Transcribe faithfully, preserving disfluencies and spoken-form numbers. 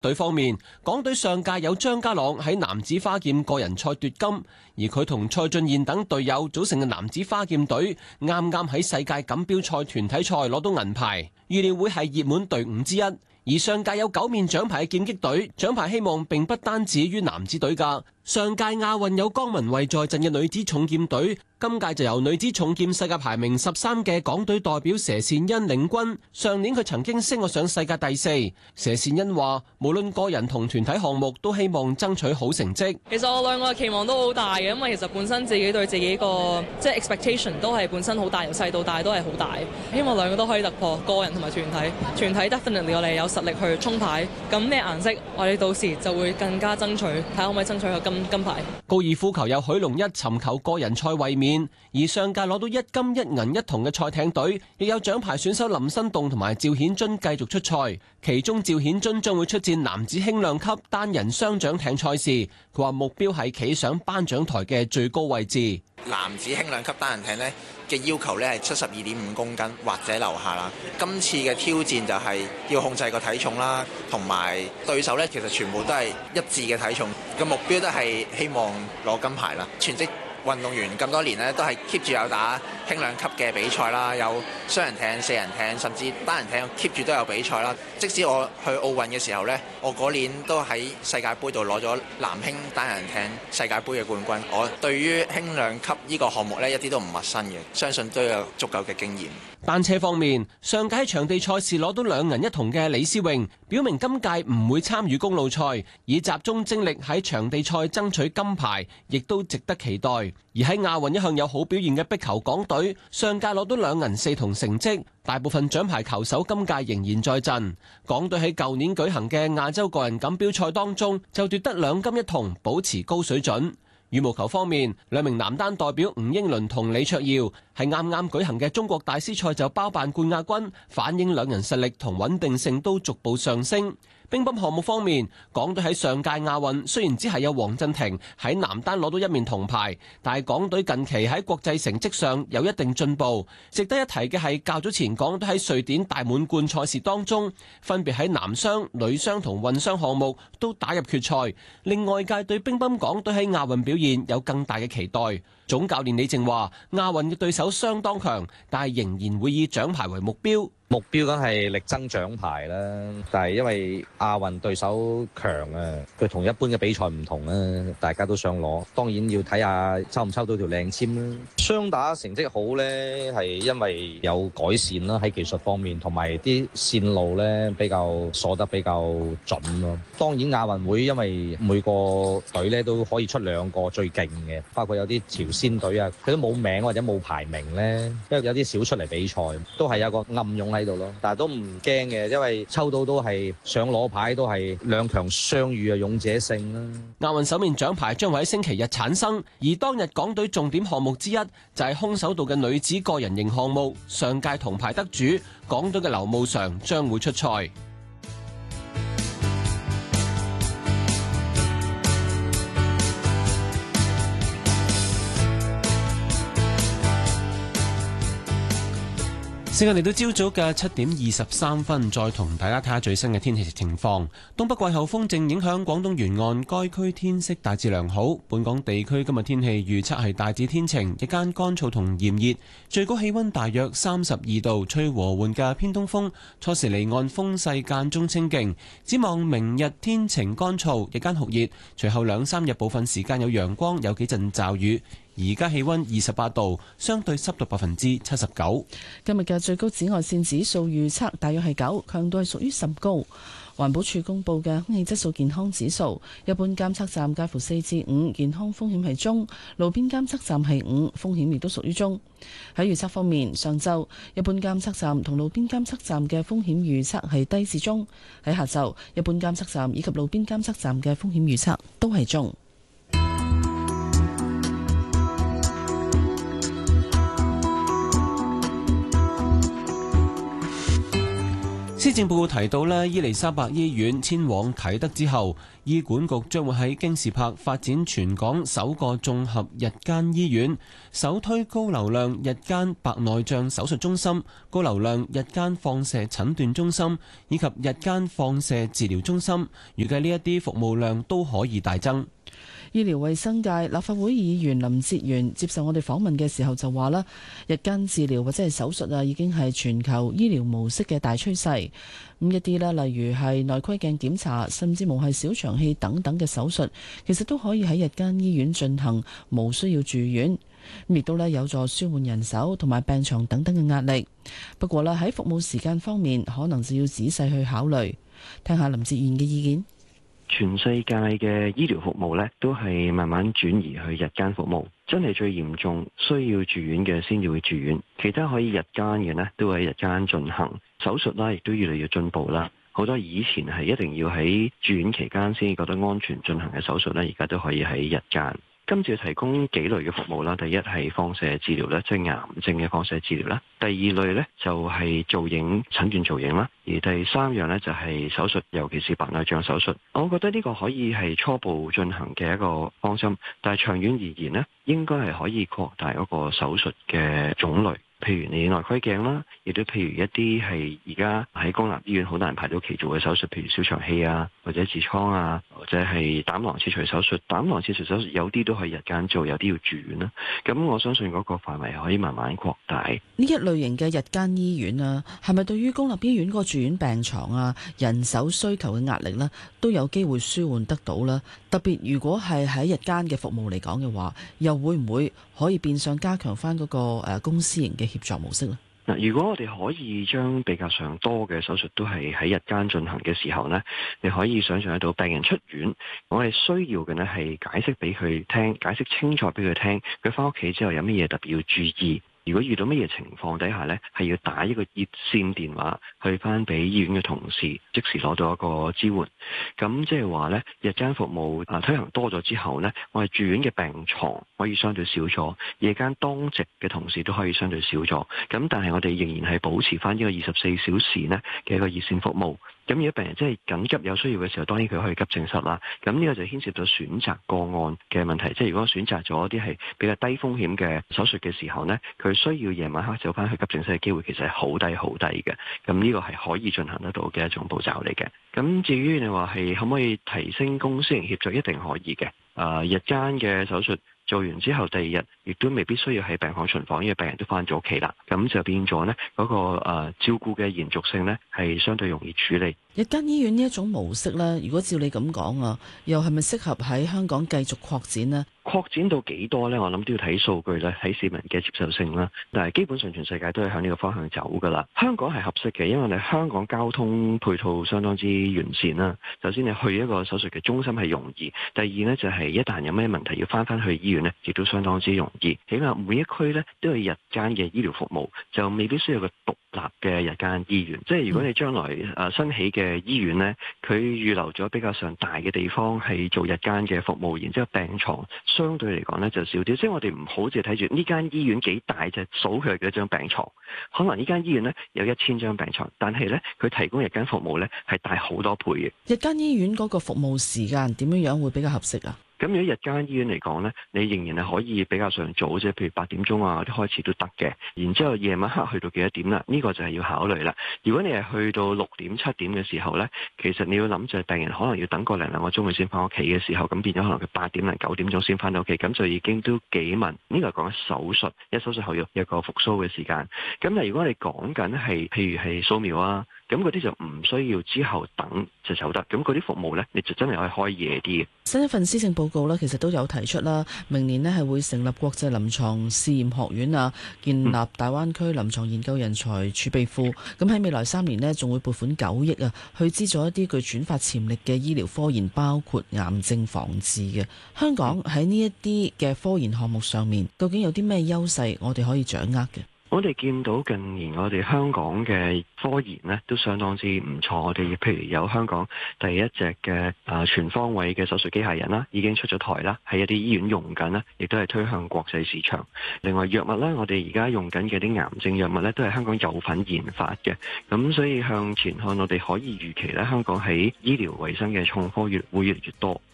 隊方面，港隊上屆有張家朗喺男子花劍個人賽奪金，而佢同蔡俊彥等隊友組成嘅男子花劍隊，啱啱喺世界錦標賽團體賽攞到銀牌，預料會係熱門隊伍之一。而上屆有九面獎牌嘅劍擊隊，獎牌希望並不單止於男子隊㗎。上屆亞運有江文蔚在陣嘅女子重劍隊，今屆就由女子重劍世界排名十三嘅港隊代表佘善欣領軍。上年佢曾經升過上世界第四。佘善欣話：無論個人同團體項目，都希望爭取好成績。 其實我兩個嘅期望都好大嘅，因為其實本身自己對自己個即係 expectation 都係本身好大，由細到大都係好大。希望兩個都可以突破個人同埋團體。團體 definitely 我哋有實力去衝牌，咁咩顏色我哋到時就會更加爭取，睇可唔可以爭取個金金牌。 高爾夫球有許龍一尋求個人賽衛冕，而上屆攞到一金一銀一銅嘅賽艇隊，亦有獎牌選手林新棟同埋趙顯津繼續出賽。其中趙顯津將會出戰男子輕量級單人雙槳艇賽事，佢話目標係企上頒獎台嘅最高位置。 男子輕量級單人艇呢嘅要求呢係七十二點五公斤或者樓下啦。今次嘅挑戰就係要控制個體重啦，同埋對手呢其實全部都係一致嘅體重，個目標都係希望攞金牌啦。全職運動員咁多年呢，都係 keep 住有打輕量級嘅比賽啦，有雙人艇、四人艇，甚至單人艇 keep 住都有比賽啦。即使我去奧運嘅時候呢，我嗰年都喺世界盃度攞咗男輕單人艇世界盃嘅冠軍。我對於輕量級呢個項目呢，一啲都唔陌生嘅，相信都有足夠嘅經驗。 單車方面，上屆喺場地賽事攞到兩銀一銅嘅李思穎，表明今屆唔會參與公路賽，以集中精力喺場地賽爭取金牌，亦都值得期待。而喺亞運一向有好表現嘅壁球港隊，上屆攞到兩銀四銅成績，大部分獎牌球手今屆仍然在陣。港隊喺舊年舉行嘅亞洲個人錦標賽當中，就奪得兩金一銅，保持高水準。羽毛球方面，兩名男單代表吳英倫同李卓耀喺啱啱舉行嘅中國大師賽就包辦冠亞軍，反映兩人實力同穩定性都逐步上升。乒乓項目方面，港隊喺上屆亞運雖然只係有黃鎮廷喺男單攞到一面銅牌，但係港隊近期喺國際成績上有一定進步。值得一提嘅係，較早前港隊喺瑞典大滿貫賽事當中，分別喺男雙、女雙同混雙項目都打入決賽，令外界對乒乓港隊喺亞運表現有更大嘅期待。總教練李靜話：亞運嘅對手相當強，但係仍然會以獎牌為目標。 目標梗係力爭獎牌啦，但係因為亞運對手強啊，佢同一般嘅比賽唔同啊，大家都想攞，當然要睇下抽唔抽到條靚籤啦。雙打成績好呢，係因為有改善啦，喺技術方面，同埋啲線路呢比較鎖得比較準咯。當然亞運會因為每個隊呢都可以出兩個最勁嘅，包括有啲朝鮮隊啊，佢都冇名或者冇排名呢，因為有啲少出嚟比賽，都係有個暗湧喺度咯，但係都唔驚嘅，因為抽到都係想攞牌，都係兩強相遇啊，勇者勝啦。 亞運首面獎牌將會喺星期日產生，而當日港隊重點項目之一就係空手道嘅女子個人型項目，上屆銅牌得主港隊嘅劉慕裳將會出賽。時間嚟到朝早嘅七點二十三分，再同大家睇下最新嘅天氣情況。東北季候風正影響廣東沿岸，該區天色大致良好。本港地區今日天氣預測係大致天晴，日間乾燥同炎熱，最高氣溫大約三十二度，吹和緩嘅偏東風，初時離岸風勢間中清勁。展望明日天晴乾燥，日間酷熱，隨後兩三日部分時間有陽光，有幾陣驟雨。而家氣溫二十八度，相對濕度百分之七十九。 今日嘅最高紫外線指數預測大約係九，強度係屬於甚高。環保署公布嘅空氣質素健康指數，一般監測站介乎四至五，健康風險係中；路邊監測站係五，風險亦都屬於中。喺預測方面，上晝一般監測站同路邊監測站嘅風險預測係低至中；喺下晝，一般監測站以及路邊監測站嘅風險預測都係中。 施施政報告提到咧，伊利沙伯醫院遷往啟德之後，醫管局將會喺京士柏發展全港首個綜合日間醫院，首推高流量日間白內障手術中心、高流量日間放射診斷中心以及日間放射治療中心，預計呢一啲服務量都可以大增。 醫療衛生界立法會議員林哲玄接受我哋訪問嘅時候就話啦，日間治療或者係手術啊，已經係全球醫療模式嘅大趨勢。咁一啲咧，例如係內窺鏡檢查，甚至無係小腸氣等等嘅手術，其實都可以喺日間醫院進行，無需要住院。亦都咧有助舒緩人手同埋病床等等嘅壓力。不過咧，喺服務時間方面，可能就要仔細去考慮。聽下林哲玄嘅意見。 全世界嘅醫療服務咧，都係慢慢轉移去日間服務。真係最嚴重需要住院嘅先至會住院，其他可以日間嘅呢，都喺日間進行。手術啦，亦都越嚟越進步啦。好多以前係一定要喺住院期間先覺得安全進行嘅手術呢，而家都可以喺日間。今次提供幾類嘅服務啦，第一係放射治療咧，即係癌症嘅放射治療啦；第二類呢，就係造影診斷造影啦；而第三樣呢，就係手術，尤其是白內障手術。我覺得呢個可以係初步進行嘅一個方針，但係長遠而言呢，應該係可以擴大嗰個手術嘅種類。譬如你內窺鏡啦，亦都譬如一啲係而家喺公立醫院好難排到期做嘅手術，譬如小腸氣啊，或者痔瘡啊，或者係膽囊切除手術。膽囊切除手術有啲都係日間做，有啲要住院啦。咁我相信嗰個範圍可以慢慢擴大。 呢一類型嘅日間醫院啊，係咪對於公立醫院嗰個住院病床啊、人手需求嘅壓力呢，都有機會舒緩得到啦？特別如果係喺日間嘅服務嚟講嘅話，又會唔會可以變相加強翻嗰個誒公私營嘅協作模式呢？ 嗱，如果我哋可以將比較上多嘅手術都係喺日間進行嘅時候呢，你可以想象得到病人出院，我哋需要嘅呢係解釋俾佢聽，解釋清楚俾佢聽，佢翻屋企之後有乜嘢特別要注意。如果遇到乜嘢情況底下呢，係要打一個熱線電話去翻俾醫院嘅同事，即時攞到一個支援。咁即係話呢，日間服務啊推行多咗之後呢，我哋住院嘅病床可以相對少咗，夜間當值嘅同事都可以相對少咗。咁但係我哋仍然係保持翻呢個二十四小時呢嘅一個熱線服務。咁如果病人真係緊急有需要嘅時候，當然佢可以急症室啦。咁呢個就牽涉到選擇個案嘅問題，即係如果選擇咗一啲係比較低風險嘅手術嘅時候呢，佢需要夜晚黑走翻去急症室嘅機會其實係好低好低嘅。咁呢個係可以進行得到嘅一種步驟嚟嘅。咁至於你話係可唔可以提升公私營協作，一定可以嘅。啊，日間嘅手術做完之後，第二日亦都未必需要喺病房巡房，因為病人都翻咗屋企啦。咁就變咗呢嗰、那個、呃、照顧嘅延續性呢，係相對容易處理。 日間醫院呢一種模式呢，如果照你咁講啊，又係咪適合喺香港繼續擴展呢？ 擴展到幾多呢？我諗都要睇數據咧，睇市民嘅接受性啦。但係基本上全世界都係向呢個方向走噶啦。香港係合適嘅，因為你香港交通配套相當之完善啦。首先你去一個手術嘅中心係容易，第二呢，就係、是、一旦有咩問題要翻翻去醫院呢，亦都相當之容易。起碼每一區呢，都有日間嘅醫療服務，就未必需要個獨立嘅日間醫院。即係如果你將來誒、呃、新起嘅醫院呢，佢預留咗比較上大嘅地方係做日間嘅服務，然之後病床相對嚟講呢就少啲。即係我哋唔好淨係睇住呢間醫院幾大，就數佢幾多張病床。可能呢間醫院呢有一千張病床，但係呢，佢提供日間服務呢係大好多倍嘅。 日間醫院嗰個服務時間點樣樣會比較合適啊？ 咁如果日間醫院嚟講呢，你仍然係可以比較上早，即係譬如八點鐘啊啲開始都得嘅。然之後夜晚黑去到幾多點啦？呢個就係要考慮啦。如果你係去到六點七點嘅時候呢，其實你要諗就係病人可能要等個零兩個鐘佢先翻屋企嘅時候，咁變咗可能佢八點零九點鐘先翻到屋企，咁就已經都幾問。呢個係講緊手術，一手術後要有一個復甦嘅時間。咁但係如果你講緊係譬如係掃描啊，咁嗰啲就唔需要之後等就走得。咁嗰啲服務呢，你就真係可以開夜啲嘅。 新一份施政報告呢，其實都有提出啦，明年呢係會成立國際臨床試驗學院啊，建立大灣區臨床研究人才儲備庫。咁喺未來三年呢，仲會撥款九億啊，去資助一啲具轉發潛力嘅醫療科研，包括癌症防治嘅。香港喺呢一啲嘅科研項目上面，究竟有啲咩優勢，我哋可以掌握嘅？ 我哋見到近年我哋香港嘅科研呢都相當之唔錯，我哋譬如有香港第一隻嘅啊全方位嘅手術機械人啦，已經出咗台啦，喺一啲醫院用緊啦，亦都係推向國際市場。另外藥物呢，我哋而家用緊嘅啲癌症藥物呢，都係香港有份研發嘅。咁所以向前看，我哋可以預期咧，香港喺醫療衞生嘅創科越會越嚟越多。